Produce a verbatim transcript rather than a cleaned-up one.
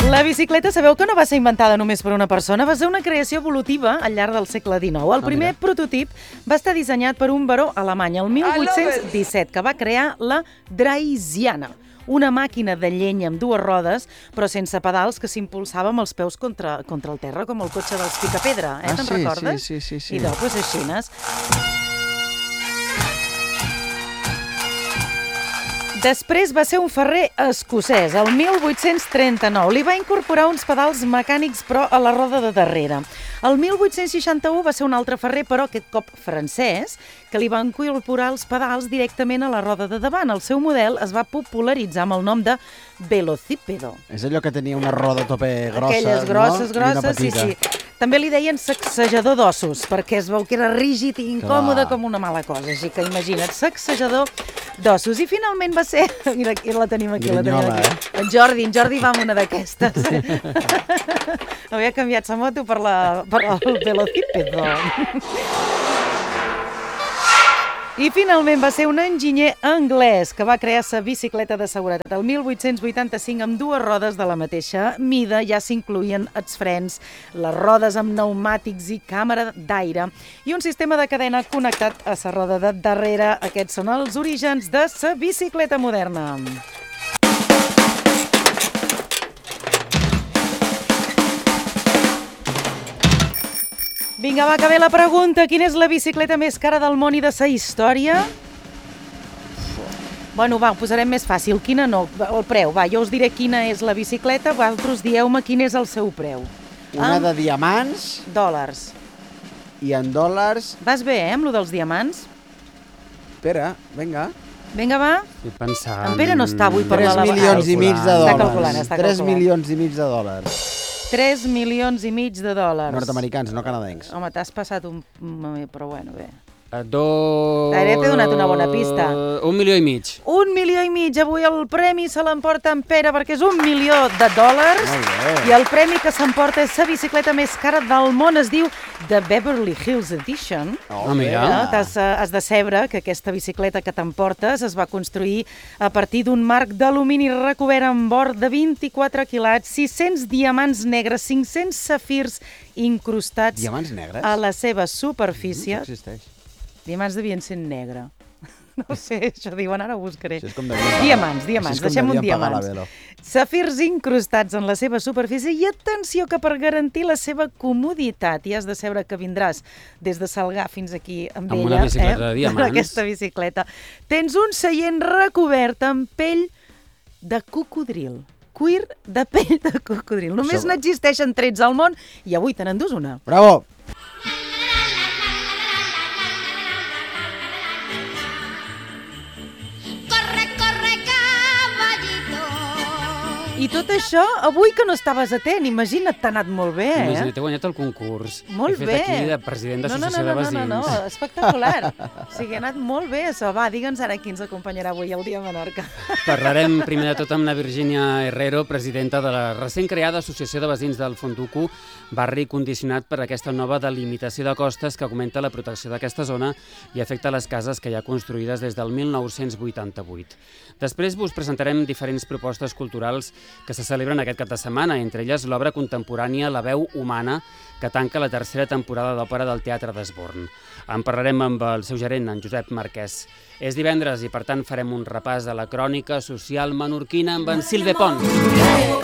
La bicicleta, sabeu que no va ser inventada només per una persona, va ser una creació evolutiva al llarg del segle dinou. El primer ah, prototip va estar dissenyat per un baró alemany el mil vuit-cents disset, que va crear la Draisiana, una màquina de llenya amb dues rodes, però sense pedals, que s'impulsava amb els peus contra, contra el terra, com el cotxe dels Picapedra, eh? Ah, Te'n sí, recordes? Sí, sí, sí. sí. I doncs, pues, així n'és. Després va ser un ferrer escocès, el mil vuit-cents trenta-nou. Li va incorporar uns pedals mecànics, però a la roda de darrere. El mil vuit-cents seixanta-u va ser un altre ferrer, però aquest cop francès, que li va incorporar els pedals directament a la roda de davant. El seu model es va popularitzar amb el nom de velocípedo. És allò que tenia una roda a tope grossa, Aquelles grosses, no? grosses, sí, sí. També li deien sacsejador d'ossos, perquè es veu que era rígid i incòmode com una mala cosa. Així que imagina't, sacsejador d'ossos. I finalment va ser... Mira, aquí la tenim aquí, Grinyola, la tenim aquí. Eh? En Jordi, en Jordi va amb una d'aquestes. Havia canviat sa moto per, la, per el velocípedo. I finalment va ser un enginyer anglès que va crear sa bicicleta de seguretat. El mil vuit-cents vuitanta-cinc, amb dues rodes de la mateixa mida, ja s'incloïen els frens, les rodes amb pneumàtics i càmera d'aire i un sistema de cadena connectat a sa roda de darrere. Aquests són els orígens de sa bicicleta moderna. Vinga, va, que ve la pregunta. Quina és la bicicleta més cara del món i de sa història? Bueno, va, ho posarem més fàcil. Quina no? El preu. Va, jo us diré quina és la bicicleta, vosaltres dieu-me quin és el seu preu. Una Amb de diamants dòlars. i en dòlars... Vas bé, eh, amb lo dels diamants? Espera, vinga. Vinga, va. Estic pensant... En Pere no està avui per tres la... milions i mig de Està dòlars. calculant, està tres calculant. milions i mig de dòlars. tres milions i mig de dòlars. Nord-americans, no canadencs. Home, t'has passat un... però bueno, bé. Do... Ara t'he donat una bona pista. Un milió i mig. Un milió i mig. Avui el premi se l'emporta en Pere perquè és un milió de dòlars. Molt bé. I el premi que s'emporta és la bicicleta més cara del món. Es diu The Beverly Hills Edition. Ah, mira. No? T'has, eh, has de saber que aquesta bicicleta que t'emportes es va construir a partir d'un marc d'alumini recobert amb or de vint-i-quatre quilats, sis-cents diamants negres, cinc-cents safirs incrustats Diamants negres? a la seva superfície. No existeix. Diamants devien ser negre. No sé, això diuen, ara ho buscaré. Això és com devien Diamants, pagar. diamants, Això és com deixem un devien pagar la diamants. Velo. Safirs incrustats en la seva superfície i atenció que per garantir la seva comoditat i has de saber que vindràs des de Salgar fins aquí amb, Amb ella, una bicicleta eh? de diamants. amb aquesta bicicleta. Tens un seient recobert amb pell de cocodril. Cuir de pell de cocodril. Només Això- n'existeixen tretze al món i avui te n'endús una. Bravo! I tot això, avui que no estaves atent, imagina't, t'ha anat molt bé, eh? Imagina't, he guanyat el concurs. Molt he fet bé. aquí de president d'associació no, no, no, de vecins. No, no, no, espectacular. O sigui, ha anat molt bé, això. Va, digue'ns ara qui ens acompanyarà avui al Dia Menorca. Parlarem primer de tot amb la Virginia Herrero, presidenta de la recent creada Associació de Vecins del Fonduco, barri condicionat per aquesta nova delimitació de costes que augmenta la protecció d'aquesta zona i afecta les cases que hi ha construïdes des del mil nou-cents vuitanta-vuit. Després vos presentarem diferents propostes culturals que se celebren aquest cap de setmana, entre elles l'obra contemporània La veu humana, que tanca la tercera temporada d'òpera del Teatre d'Esborn. En parlarem amb el seu gerent, en Josep Marquès. És divendres i, per tant, farem un repàs de la crònica social menorquina amb en Silve Pons.